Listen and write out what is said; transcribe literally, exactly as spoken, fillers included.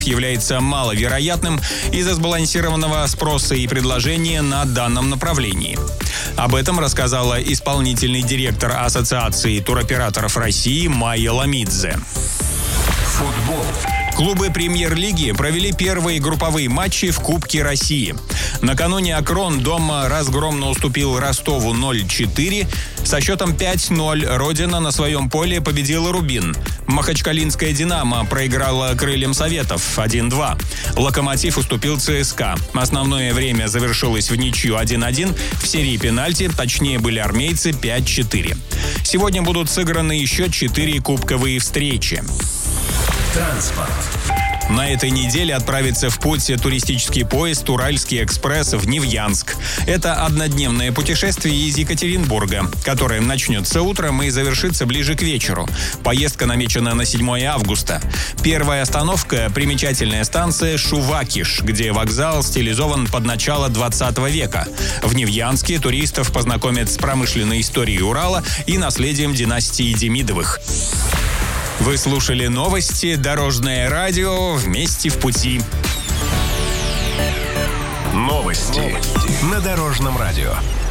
является маловероятным из-за сбалансированного спроса и предложения на данном направлении. Об этом рассказала исполнительный директор Ассоциации туроператоров России Майя Ламидзе. Футбол. Клубы премьер-лиги провели первые групповые матчи в Кубке России. Накануне «Акрон» дома разгромно уступил Ростову ноль четыре. Со счетом пять ноль «Родина» на своем поле победила «Рубин». Махачкалинская «Динамо» проиграла «Крыльям Советов» один два. «Локомотив» уступил ЦСКА. Основное время завершилось в ничью один один. В серии пенальти, точнее были армейцы, пять четыре. Сегодня будут сыграны еще четыре кубковые встречи. Транспорт. На этой неделе отправится в путь туристический поезд «Уральский экспресс» в Невьянск. Это однодневное путешествие из Екатеринбурга, которое начнется утром и завершится ближе к вечеру. Поездка намечена на седьмое августа. Первая остановка – примечательная станция Шувакиш, где вокзал стилизован под начало двадцатого века. В Невьянске туристов познакомят с промышленной историей Урала и наследием династии Демидовых. Вы слушали новости «Дорожное радио». Вместе в пути. Новости на Дорожном радио.